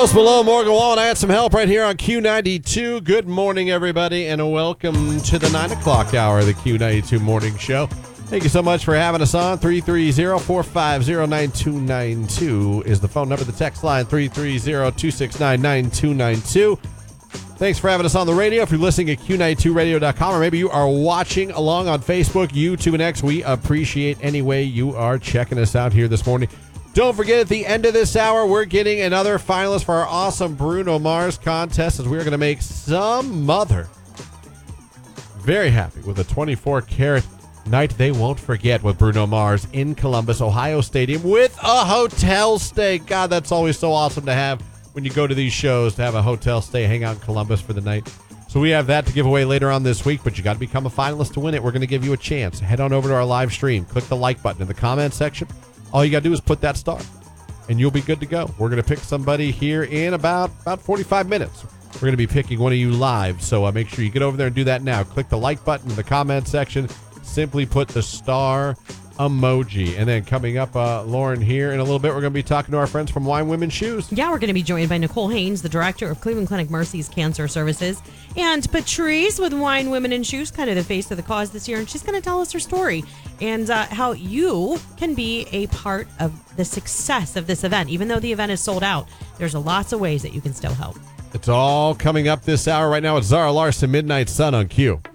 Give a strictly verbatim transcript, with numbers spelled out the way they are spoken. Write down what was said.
Post Malone, Morgan Wallen. I had some help right here on Q ninety-two. Good morning, everybody, and welcome to the nine o'clock hour of the Q ninety-two Morning Show. Thank you so much for having us on. three three zero, four five zero, nine two nine two is the phone number. The text line, three three zero, two six nine, nine two nine two. Thanks for having us on the radio. If you're listening at Q ninety-two radio dot com, or maybe you are watching along on Facebook, YouTube, and X, we appreciate any way you are checking us out here this morning. Don't forget, at the end of this hour, we're getting another finalist for our awesome Bruno Mars contest, as we're going to make some mother very happy with a twenty-four karat night they won't forget with Bruno Mars in Columbus, Ohio Stadium with a hotel stay. God, that's always so awesome to have when you go to these shows, to have a hotel stay, hang out in Columbus for the night. So we have that to give away later on this week, but you got to become a finalist to win it. We're going to give you a chance. Head on over to our live stream. Click the like button in the comment section. All you got to do is put that star, and you'll be good to go. We're going to pick somebody here in about, about forty-five minutes. We're going to be picking one of you live, so uh, make sure you get over there and do that now. Click the like button in the comment section. Simply put the star emoji. And then coming up, uh, Lauren, here in a little bit, we're going to be talking to our friends from Wine Women Shoes. Yeah, we're going to be joined by Nicole Haynes, the director of Cleveland Clinic Mercy's Cancer Services, and Patrice with Wine Women and Shoes, kind of the face of the cause this year. And she's going to tell us her story and uh, how you can be a part of the success of this event. Even though the event is sold out, there's lots of ways that you can still help. It's all coming up this hour. Right now, it's Zara Larson, Midnight Sun on Q.